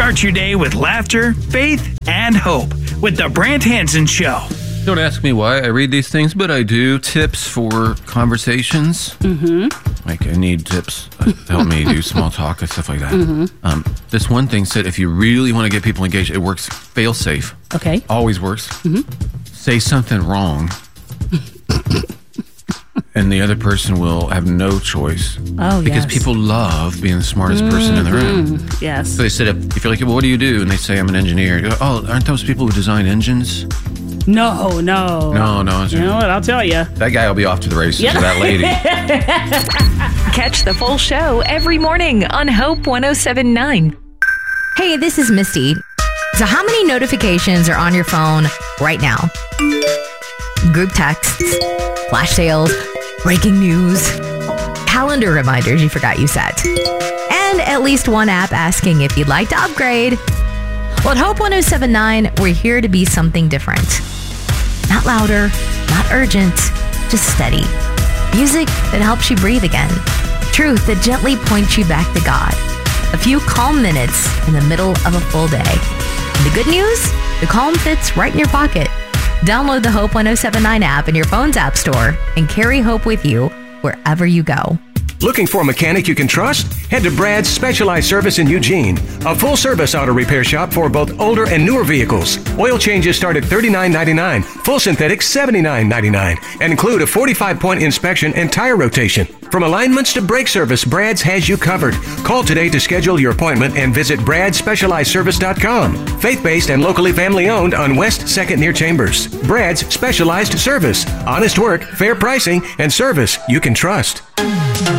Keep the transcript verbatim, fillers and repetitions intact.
Start your day with laughter, faith, and hope with The Brant Hansen Show. Don't ask me why I read these things, but I do. Tips for conversations. Mm-hmm. Like, I need tips to help me do small talk and stuff like that. Mm-hmm. Um, this one thing said, if you really want to get people engaged, it works fail safe. Okay. Always works. Mm-hmm. Say something wrong. And the other person will have no choice. Oh, because yes. people love being the smartest mm-hmm. person in the room. Yes. So they said, if you're like, well, what do you do? And they say, I'm an engineer. You go, oh, aren't those people who design engines? No, no. No, no. You know what? I'll tell you. That guy will be off to the races Yep. with that lady. Catch the full show every morning on Hope one oh seven nine. Hey, this is Misty. So how many notifications are on your phone right now? Group texts, flash sales, breaking news, calendar reminders you forgot you set, and at least one app asking if you'd like to upgrade. Well, at Hope one oh seven nine, we're here to be something different. Not louder, not urgent, just steady. Music that helps you breathe again. Truth that gently points you back to God. A few calm minutes in the middle of a full day. And the good news? The calm fits right in your pocket. Download the Hope one oh seven nine app in your phone's app store and carry Hope with you wherever you go. Looking for a mechanic you can trust? Head to Brad's Specialized Service in Eugene, a full-service auto repair shop for both older and newer vehicles. Oil changes start at thirty-nine ninety-nine, full synthetic seventy-nine ninety-nine, and include a forty-five point inspection and tire rotation. From alignments to brake service, Brad's has you covered. Call today to schedule your appointment and visit brad specialized service dot com. Faith-based and locally family-owned on West second near Chambers. Brad's Specialized Service. Honest work, fair pricing, and service you can trust.